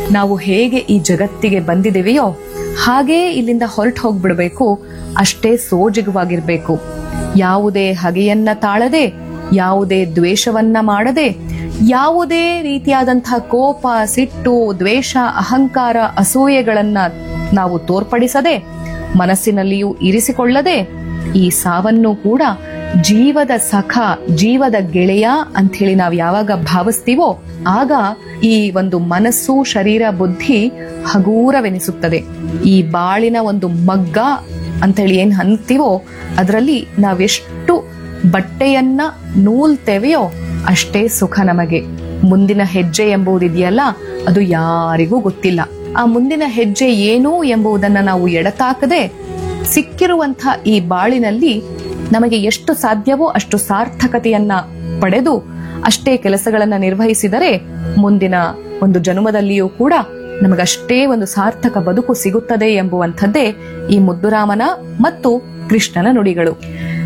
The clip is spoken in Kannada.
ನಾವು ಹೇಗೆ ಈ ಜಗತ್ತಿಗೆ ಬಂದಿದ್ದೇವೆಯೋ ಹಾಗೇ ಇಲ್ಲಿಂದ ಹೊರಟು ಹೋಗ್ಬಿಡ್ಬೇಕು. ಅಷ್ಟೇ ಸೋಜಿಗವಾಗಿರ್ಬೇಕು. ಯಾವುದೇ ಹಗೆಯನ್ನ ತಾಳದೆ, ಯಾವುದೇ ದ್ವೇಷವನ್ನ ಮಾಡದೆ, ಯಾವುದೇ ರೀತಿಯಾದಂತಹ ಕೋಪ, ಸಿಟ್ಟು, ದ್ವೇಷ, ಅಹಂಕಾರ, ಅಸೂಯೆಗಳನ್ನ ನಾವು ತೋರ್ಪಡಿಸದೆ, ಮನಸ್ಸಿನಲ್ಲಿಯೂ ಇರಿಸಿಕೊಳ್ಳದೆ, ಈ ಸಾವನ್ನು ಕೂಡ ಜೀವದ ಸಖ, ಜೀವದ ಗೆಳೆಯ ಅಂತ ಹೇಳಿ ನಾವು ಯಾವಾಗ ಭಾವಿಸ್ತೀವೋ ಆಗ ಈ ಒಂದು ಮನಸ್ಸು, ಶರೀರ, ಬುದ್ಧಿ ಹಗೂರವೆನಿಸುತ್ತದೆ. ಈ ಬಾಳಿನ ಒಂದು ಮಗ್ಗ ಅಂತ ಹೇಳಿ ಏನ್ ಅಂತೀವೋ ಅದರಲ್ಲಿ ನಾವೆಷ್ಟು ಬಟ್ಟೆಯನ್ನ ನೂಲ್ತೇವೆಯೋ ಅಷ್ಟೇ ಸುಖ ನಮಗೆ. ಮುಂದಿನ ಹೆಜ್ಜೆ ಎಂಬುದಿದೆಯಲ್ಲ, ಅದು ಯಾರಿಗೂ ಗೊತ್ತಿಲ್ಲ. ಆ ಮುಂದಿನ ಹೆಜ್ಜೆ ಏನು ಎಂಬುದನ್ನ ನಾವು ಎಡತಾಕದೆ ಸಿಕ್ಕಿರುವಂಥ ಈ ಬಾಳಿನಲ್ಲಿ ನಮಗೆ ಎಷ್ಟು ಸಾಧ್ಯವೋ ಅಷ್ಟು ಸಾರ್ಥಕತೆಯನ್ನ ಪಡೆದು ಅಷ್ಟೇ ಕೆಲಸಗಳನ್ನ ನಿರ್ವಹಿಸಿದರೆ ಮುಂದಿನ ಒಂದು ಜನ್ಮದಲ್ಲಿಯೂ ಕೂಡ ನಮಗಷ್ಟೇ ಒಂದು ಸಾರ್ಥಕ ಬದುಕು ಸಿಗುತ್ತದೆ ಎಂಬುವಂಥದ್ದೇ ಈ ಮುದ್ದುರಾಮನ ಮತ್ತು ಕೃಷ್ಣನ ನುಡಿಗಳು.